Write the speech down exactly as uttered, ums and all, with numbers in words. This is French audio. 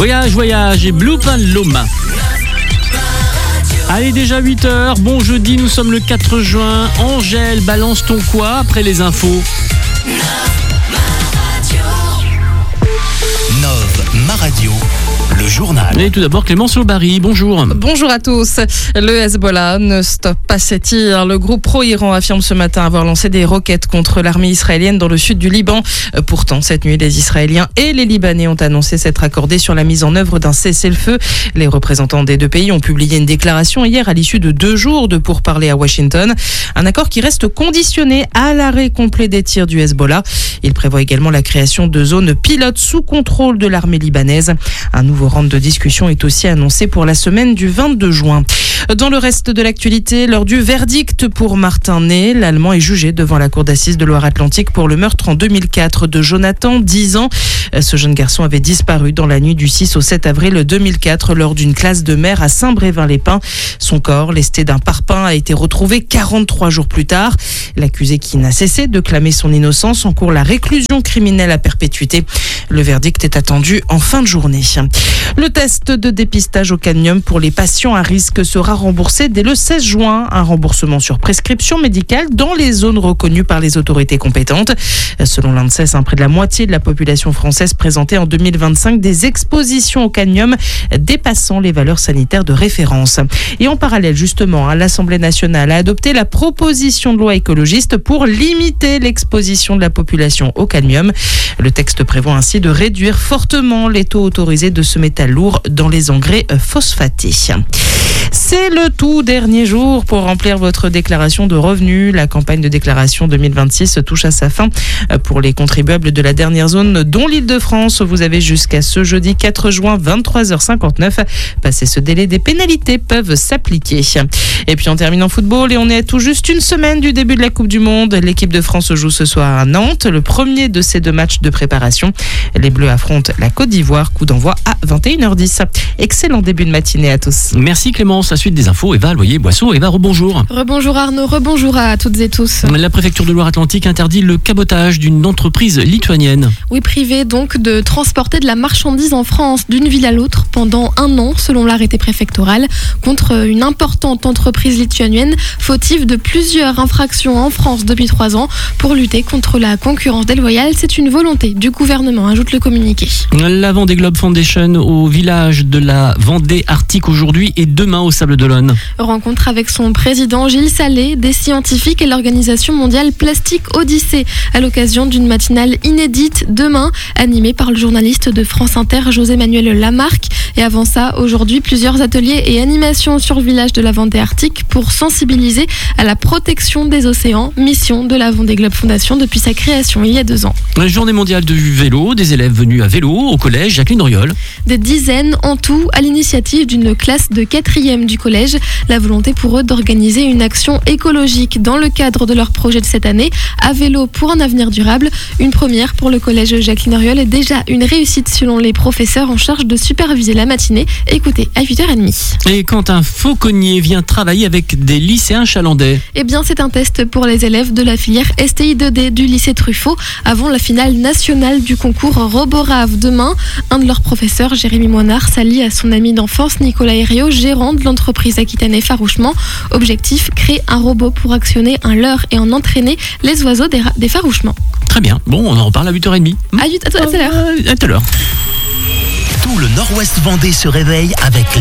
Voyage, voyage et Blue Paloma. Allez, déjà huit heures, bon jeudi, nous sommes le quatre juin. Angèle, balance ton quoi après les infos? Nov, ma radio, le journal. Et tout d'abord, Clémence Aubary, bonjour. Bonjour à tous. Le Hezbollah ne stoppe pas ses tirs. Le groupe pro-Iran affirme ce matin avoir lancé des roquettes contre l'armée israélienne dans le sud du Liban. Pourtant, cette nuit, les Israéliens et les Libanais ont annoncé s'être accordés sur la mise en œuvre d'un cessez-le-feu. Les représentants des deux pays ont publié une déclaration hier à l'issue de deux jours de pourparlers à Washington. Un accord qui reste conditionné à l'arrêt complet des tirs du Hezbollah. Il prévoit également la création de zones pilotes sous contrôle de l'armée libanaise. Un nouveau round de discussion est aussi annoncé pour la semaine du vingt-deux juin. Dans le reste de l'actualité, lors du verdict pour Martin Ney, l'Allemand est jugé devant la cour d'assises de Loire-Atlantique pour le meurtre en deux mille quatre de Jonathan, dix ans. Ce jeune garçon avait disparu dans la nuit du six au sept avril deux mille quatre lors d'une classe de mer à Saint-Brévin-les-Pins. Son corps, lesté d'un parpaing, a été retrouvé quarante-trois jours plus tard. L'accusé, qui n'a cessé de clamer son innocence, encourt la réclusion criminelle à perpétuité. Le verdict est attendu en fin de journée. Le test de dépistage au cadmium pour les patients à risque sera remboursé dès le seize juin. Un remboursement sur prescription médicale dans les zones reconnues par les autorités compétentes. Selon l'ANSES, près de la moitié de la population française présentait en deux mille vingt-cinq des expositions au cadmium dépassant les valeurs sanitaires de référence. Et en parallèle, justement, l'Assemblée nationale a adopté la proposition de loi écologiste pour limiter l'exposition de la population au cadmium. Le texte prévoit ainsi de réduire fortement les taux autorisés de ce métal lourd dans les engrais phosphatés. C'est le tout dernier jour pour remplir votre déclaration de revenus. La campagne de déclaration deux mille vingt-six touche à sa fin. Pour les contribuables de la dernière zone, dont l'Île-de-France, vous avez jusqu'à ce jeudi quatre juin, vingt-trois heures cinquante-neuf. Passé ce délai, des pénalités peuvent s'appliquer. Et puis on termine en football et on est à tout juste une semaine du début de la Coupe du Monde. L'équipe de France joue ce soir à Nantes, le premier de ces deux matchs de préparation. Les Bleus affrontent la Côte d'Ivoire, coup d'envoi à vingt et une heures dix. Excellent début de matinée à tous. Merci Clémence. La suite des infos, Eva Loyer-Boisseau. Eva, rebonjour. Rebonjour Arnaud, rebonjour à toutes et tous. La préfecture de Loire-Atlantique interdit le cabotage d'une entreprise lituanienne. Oui, privée donc de transporter de la marchandise en France d'une ville à l'autre pendant un an, selon l'arrêté préfectoral, contre une importante entreprise lituanienne fautive de plusieurs infractions en France depuis trois ans. Pour lutter contre la concurrence déloyale, c'est une volonté du gouvernement, ajoute le communiqué. La Vendée Globe Foundation au village de la Vendée Arctique aujourd'hui et demain au Sables-d'Olonne. Rencontre avec son président Gilles Salé, des scientifiques et l'Organisation mondiale Plastique Odyssée à l'occasion d'une matinale inédite demain, animée par le journaliste de France Inter José-Manuel Lamarque. Et avant ça, aujourd'hui, plusieurs ateliers et animations sur le village de la Vendée Arctique pour sensibiliser à la protection des océans, mission de la Vendée Globe Foundation depuis sa création il y a deux ans. La journée mondiale du vélo, des élèves venus à vélo au collège Jacqueline Auriol. Des dizaines en tout à l'initiative d'une classe de quatrième du collège. La volonté pour eux d'organiser une action écologique dans le cadre de leur projet de cette année, à vélo pour un avenir durable. Une première pour le collège Jacqueline Auriol et déjà une réussite selon les professeurs en charge de superviser la matinée. Écoutez, à huit heures trente. Et quand un fauconnier vient travailler avec des lycéens chalandais? Eh bien, c'est un test pour les élèves de la filière S T I deux D du lycée Truffaut avant la finale nationale du concours Roborave demain. Un de leurs professeurs, Jérémy Moinard, s'allie à son ami d'enfance Nicolas Herriot, gérant de l'entreprise aquitaine Effarouchement. Objectif, créer un robot pour actionner un leurre et en entraîner les oiseaux d'effarouchement. Très bien, bon, on en reparle à huit heures trente. À, à, à, à l'heure. À tout à l'heure. Tout le Nord-Ouest Vendée se réveille avec